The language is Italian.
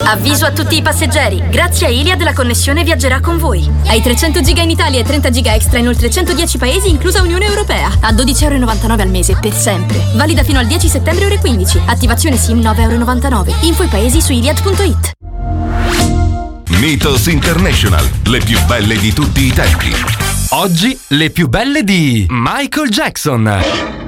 Avviso a tutti i passeggeri. Grazie a Iliad la connessione viaggerà con voi. Hai 300 giga in Italia e 30 giga extra in oltre 110 paesi, inclusa Unione Europea. A 12,99 € al mese, per sempre. Valida fino al 10 settembre ore 15. Attivazione SIM 9,99 €. Info e paesi su iliad.it. Mythos International, le più belle di tutti i tempi. Oggi le più belle di Michael Jackson.